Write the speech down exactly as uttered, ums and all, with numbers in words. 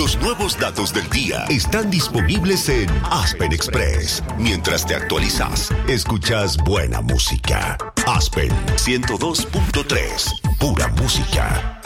Los nuevos datos del día están disponibles en Aspen Express. Mientras te actualizas, escuchas buena música. Aspen ciento dos punto tres, pura música.